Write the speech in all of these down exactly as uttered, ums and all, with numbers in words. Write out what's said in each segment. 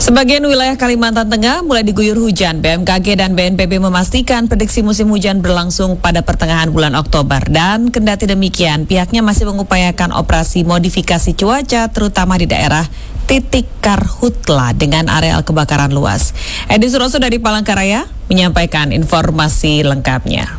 Sebagian wilayah Kalimantan Tengah mulai diguyur hujan. B M K G dan B N P B memastikan prediksi musim hujan berlangsung pada pertengahan bulan Oktober. Dan kendati demikian, pihaknya masih mengupayakan operasi modifikasi cuaca terutama di daerah titik karhutla dengan areal kebakaran luas. Edi Suroso dari Palangkaraya menyampaikan informasi lengkapnya.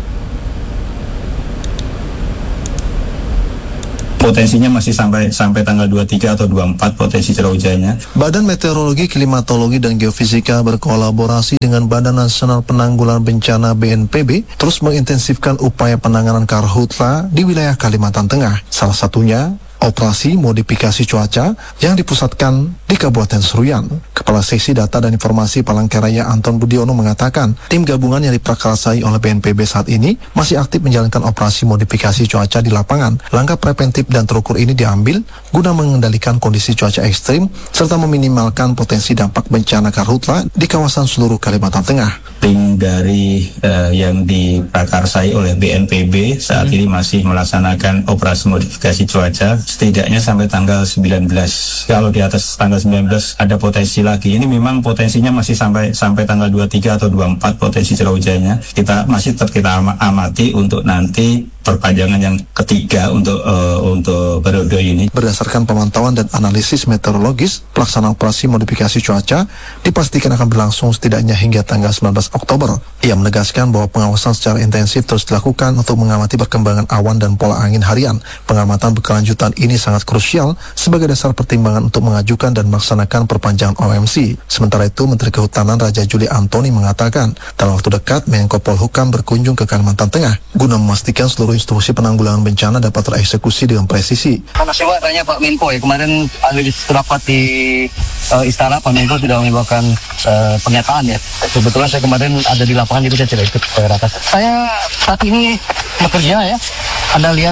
Potensinya masih sampai sampai tanggal dua puluh tiga atau dua puluh empat potensi curah hujannya. Badan Meteorologi, Klimatologi, dan Geofisika berkolaborasi dengan Badan Nasional Penanggulangan Bencana B N P B terus mengintensifkan upaya penanganan karhutla di wilayah Kalimantan Tengah. Salah satunya operasi modifikasi cuaca yang dipusatkan di Kabupaten Seruyan. Kepala Seksi Data dan Informasi Palangkaraya Anton Budiono mengatakan, tim gabungan yang diprakarsai oleh B N P B saat ini masih aktif menjalankan operasi modifikasi cuaca di lapangan. Langkah preventif dan terukur ini diambil guna mengendalikan kondisi cuaca ekstrim serta meminimalkan potensi dampak bencana karhutla di kawasan seluruh Kalimantan Tengah. Tim dari uh, yang diprakarsai oleh B N P B saat hmm. ini masih melaksanakan operasi modifikasi cuaca setidaknya sampai tanggal sembilan belas. Kalau di atas tanggal sembilan belas ada potensi lagi. Ini memang potensinya masih sampai sampai tanggal dua puluh tiga atau dua puluh empat potensi curah hujannya. Kita masih tetap kita amati untuk nanti perpanjangan yang ketiga untuk uh, untuk periode ini. Berdasarkan pemantauan dan analisis meteorologis, pelaksanaan operasi modifikasi cuaca dipastikan akan berlangsung setidaknya hingga tanggal sembilan belas Oktober. Ia menegaskan bahwa pengawasan secara intensif terus dilakukan untuk mengamati perkembangan awan dan pola angin harian. Pengamatan berkelanjutan ini sangat krusial sebagai dasar pertimbangan untuk mengajukan dan melaksanakan perpanjangan O M C. Sementara itu, Menteri Kehutanan Raja Juli Antoni mengatakan, dalam waktu dekat Menko Polhukam berkunjung ke Kalimantan Tengah guna memastikan seluruh instruksi penanggulangan bencana dapat tereksekusi dengan presisi. Masih Pak, tanya Pak Menko ya, kemarin habis rapat di uh, istana, Pak Menko sudah mengibarkan uh, pernyataan ya. Kebetulan saya kemarin ada di lapangan, jadi saya tidak ikut ke ratas. Saya saat ini bekerja ya. Anda lihat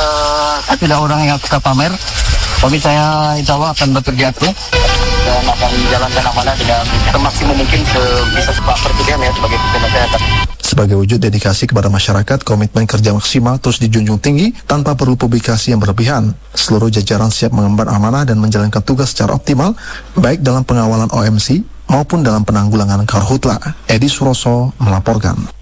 uh, tidak orang yang suka pamer, tapi saya insya Allah akan bekerja terus dan akan menjalankan amanah dengan semaksimum mungkin sebisa Pak Presiden ya sebagai pimpinan saya. Sebagai wujud dedikasi kepada masyarakat, komitmen kerja maksimal terus dijunjung tinggi tanpa perlu publikasi yang berlebihan. Seluruh jajaran siap mengemban amanah dan menjalankan tugas secara optimal, baik dalam pengawalan O M C maupun dalam penanggulangan karhutla. Edi Suroso melaporkan.